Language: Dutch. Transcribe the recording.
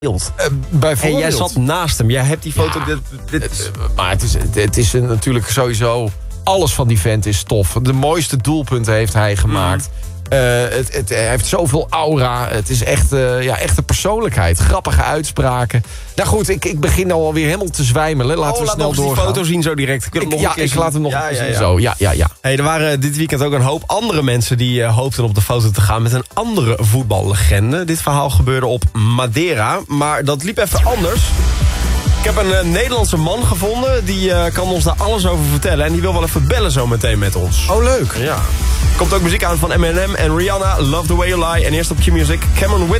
En jij zat naast hem. Jij hebt die foto... Ja, maar het is natuurlijk sowieso... Alles van die vent is tof. De mooiste doelpunten heeft hij gemaakt. Hij heeft zoveel aura. Het is echt een persoonlijkheid. Grappige uitspraken. Nou goed, ik begin nou alweer helemaal te zwijmelen. Laten we snel doorgaan. Die foto zien zo direct. Ik laat hem nog eens zien. Zo. Ja. Hey, er waren dit weekend ook een hoop andere mensen... die hoopten op de foto te gaan met een andere voetballegende. Dit verhaal gebeurde op Madeira. Maar dat liep even anders. Ik heb een Nederlandse man gevonden. Die kan ons daar alles over vertellen. En die wil wel even bellen zo meteen met ons. Oh, leuk. Ja. Komt ook muziek aan van Eminem en Rihanna. Love the Way You Lie. En eerst op Q-Music, Cameron Whitney.